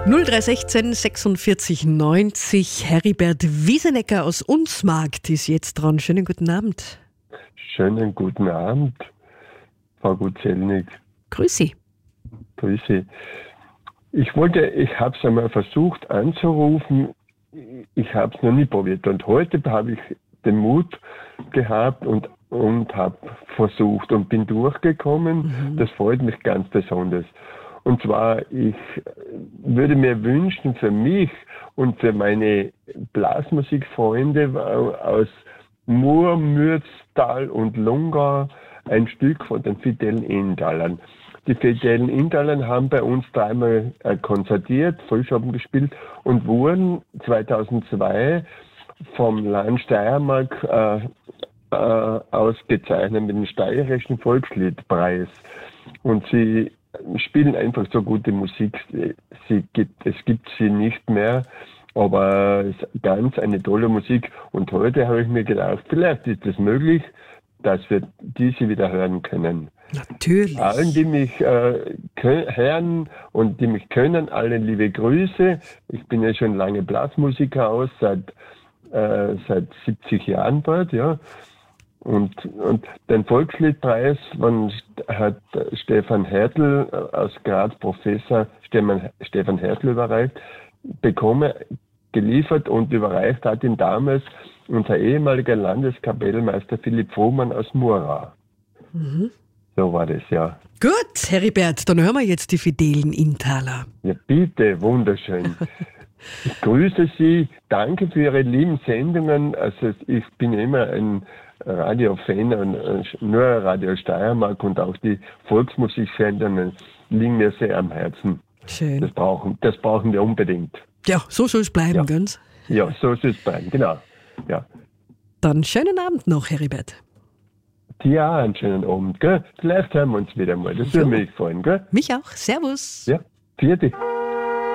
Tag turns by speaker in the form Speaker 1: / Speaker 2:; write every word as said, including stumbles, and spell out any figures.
Speaker 1: null drei eins sechs sechsundvierzig neunzig. Heribert Wiesenecker aus Unsmarkt ist jetzt dran. Schönen guten Abend.
Speaker 2: Schönen guten Abend, Frau Gutzelnig.
Speaker 1: Grüß Sie.
Speaker 2: Grüß Sie. Ich wollte, ich habe es einmal versucht anzurufen, ich habe es noch nie probiert. Und heute habe ich den Mut gehabt und, und habe versucht und bin durchgekommen. Mhm. Das freut mich ganz besonders. Und zwar, ich würde mir wünschen für mich und für meine Blasmusikfreunde aus Mur, Mürztal und Lungau ein Stück von den Fidelen Indalern. Die Fidelen Indalern haben bei uns dreimal äh, konzertiert, Frühschoppen gespielt und wurden zweitausendzwei vom Land Steiermark äh, äh, ausgezeichnet mit dem Steirischen Volksliedpreis. Und sie spielen einfach so gute Musik. Sie gibt, es gibt sie nicht mehr, aber es ist ganz eine tolle Musik. Und heute habe ich mir gedacht, vielleicht ist es möglich, dass wir diese wieder hören können.
Speaker 1: Natürlich.
Speaker 2: Allen, die mich äh, hören und die mich können, alle liebe Grüße. Ich bin ja schon lange Blasmusiker aus, seit, äh, seit siebzig Jahren bald, ja. Und, und den Volksliedpreis von, hat Stefan Hertel aus Graz, Professor Stefan, Stefan Hertel überreicht, bekommen, geliefert und überreicht hat ihn damals unser ehemaliger Landeskapellmeister Philipp Vohmann aus Murau. Mhm. So war das, ja.
Speaker 1: Gut, Heribert, dann hören wir jetzt die Fidelen Indaler.
Speaker 2: Ja, bitte, wunderschön. Ich grüße Sie, danke für Ihre lieben Sendungen. Also ich bin immer ein Radio-Fan und nur Radio Steiermark und auch die Volksmusiksendungen liegen mir sehr am Herzen.
Speaker 1: Schön.
Speaker 2: Das brauchen, das brauchen wir unbedingt.
Speaker 1: Ja, so soll es bleiben,
Speaker 2: ja.
Speaker 1: ganz.
Speaker 2: Ja, so soll es bleiben, genau. Ja.
Speaker 1: Dann schönen Abend noch, Heribert.
Speaker 2: Dir auch einen schönen Abend, gell? Vielleicht hören wir uns wieder mal. Das würde mich freuen, gell?
Speaker 1: Mich auch. Servus.
Speaker 2: Ja, vierte.